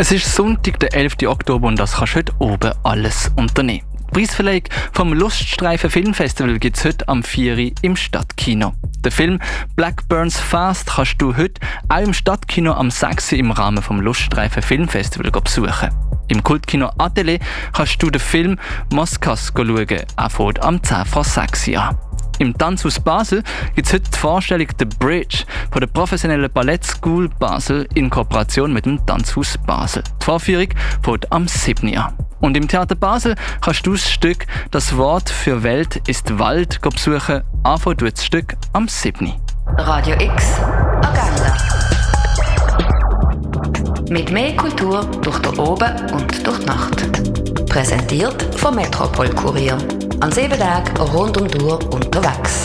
Es ist Sonntag, der 11. Oktober und das kannst du heute oben alles unternehmen. Die Preisverleihung vom Luststreifen Filmfestival gibt es heute am 4 Uhr im Stadtkino. Den Film Blackburns Fast kannst du heute auch im Stadtkino am 6 Uhr im Rahmen vom Luststreifen Filmfestival besuchen. Im Kultkino Atelier kannst du den Film Moskas schauen. Er fängt am 10 vor 6 Uhr an. Im Tanzhaus Basel gibt es heute die Vorstellung «The Bridge» von der professionellen Ballet School Basel in Kooperation mit dem Tanzhaus Basel. Die Vorführung fängt am 7. Uhr an. Und im Theater Basel kannst du das Stück «Das Wort für Welt ist Wald» besuchen. Anfangen tut das Stück am 7. Radio X Agenda. Mit mehr Kultur durch den Oben und durch die Nacht. Präsentiert vom Metropol Kurier. An 7 Tagen rund um die Uhr unterwegs.